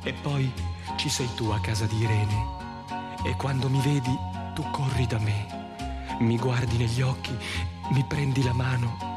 E poi ci sei tu a casa di Irene. E quando mi vedi, tu corri da me, mi guardi negli occhi, mi prendi la mano